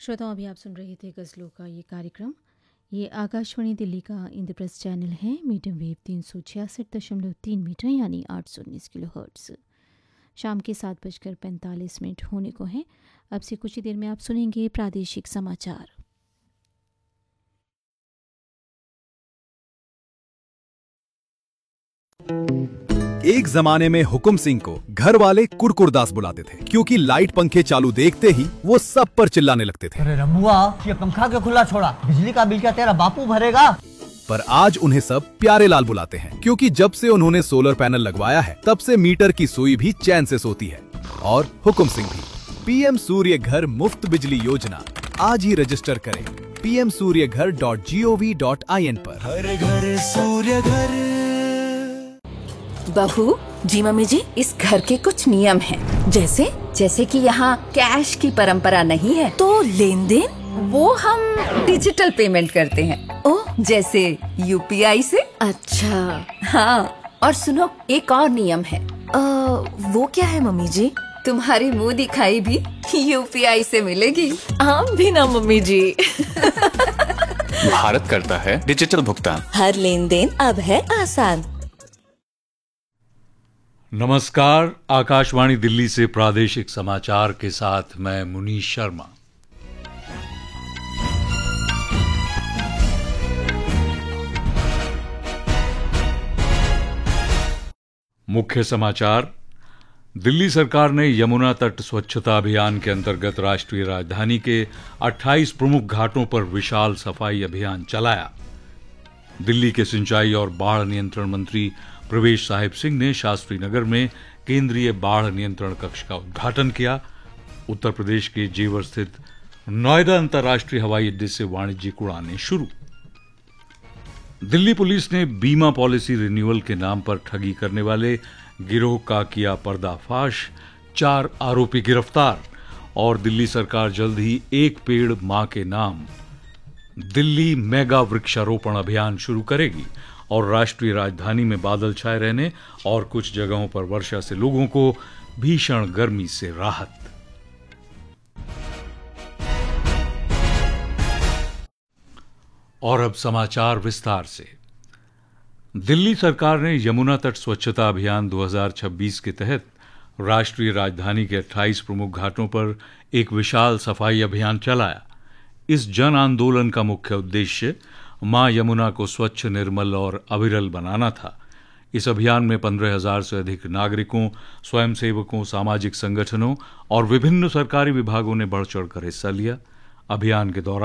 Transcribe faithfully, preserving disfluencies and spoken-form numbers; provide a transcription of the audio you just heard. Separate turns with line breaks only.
श्रोताओं, अभी आप सुन रहे थे गज़लों का ये कार्यक्रम। ये आकाशवाणी दिल्ली का इंद्रप्रस्थ चैनल है, मीडियम वेव तीन सौ छियासठ दशमलव तीन मीटर यानी आठ सौ उन्नीस किलो हर्ट्स। शाम के सात बजकर पैंतालीस मिनट होने को हैं। अब से कुछ ही देर में आप सुनेंगे प्रादेशिक समाचार।
एक जमाने में हुकुम सिंह को घर वाले कुरकुरदास बुलाते थे, क्योंकि लाइट पंखे चालू देखते ही वो सब पर चिल्लाने लगते थे।
अरे रमुआ, ये पंखा क्यों खुला छोड़ा? बिजली का बिल क्या तेरा बापू भरेगा?
पर आज उन्हें सब प्यारे लाल बुलाते हैं, क्योंकि जब से उन्होंने सोलर पैनल लगवाया है तब से मीटर की सुई भी चैन से सोती है। और हुकुम सिंह भी। पीएम सूर्य घर मुफ्त बिजली योजना आज ही रजिस्टर करें पी एम सूर्य घर dot G O V dot I N पर।
हर घर सूर्य घर।
बहू जी, मम्मी जी, इस घर के कुछ नियम हैं, जैसे जैसे कि यहाँ कैश की परंपरा नहीं है, तो लेन देन वो हम डिजिटल पेमेंट करते हैं। ओह, जैसे यू पी आई से। अच्छा हाँ, और सुनो, एक और नियम है। आ, वो क्या है मम्मी जी? तुम्हारी मुंह दिखाई भी यू पी आई से मिलेगी। हम भी ना मम्मी जी।
भारत करता है डिजिटल भुगतान।
हर लेन देन अब है आसान।
नमस्कार, आकाशवाणी दिल्ली से प्रादेशिक समाचार के साथ मैं मुनीश शर्मा। मुख्य समाचार। दिल्ली सरकार ने यमुना तट स्वच्छता अभियान के अंतर्गत राष्ट्रीय राजधानी के अट्ठाईस प्रमुख घाटों पर विशाल सफाई अभियान चलाया। दिल्ली के सिंचाई और बाढ़ नियंत्रण मंत्री प्रवेश साहिब सिंह ने शास्त्री नगर में केंद्रीय बाढ़ नियंत्रण कक्ष का उद्घाटन किया। उत्तर प्रदेश के जेवर स्थित नोएडा अंतर्राष्ट्रीय हवाई अड्डे से वाणिज्यिक उड़ानें शुरू। दिल्ली पुलिस ने बीमा पॉलिसी रिन्यूअल के नाम पर ठगी करने वाले गिरोह का किया पर्दाफाश, चार आरोपी गिरफ्तार। और दिल्ली सरकार जल्द ही एक पेड़ मां के नाम दिल्ली मेगा वृक्षारोपण अभियान शुरू करेगी। और राष्ट्रीय राजधानी में बादल छाए रहने और कुछ जगहों पर वर्षा से लोगों को भीषण गर्मी से राहत। और अब समाचार विस्तार से। दिल्ली सरकार ने यमुना तट स्वच्छता अभियान दो हज़ार छब्बीस के तहत राष्ट्रीय राजधानी के अट्ठाईस प्रमुख घाटों पर एक विशाल सफाई अभियान चलाया। इस जन आंदोलन का मुख्य उद्देश्य मां यमुना को स्वच्छ, निर्मल और अविरल बनाना था। इस अभियान में पंद्रह हजार से अधिक नागरिकों, स्वयंसेवकों, सामाजिक संगठनों और विभिन्न सरकारी विभागों ने बढ़ चढ़कर हिस्सा लिया। अभियान के दौरान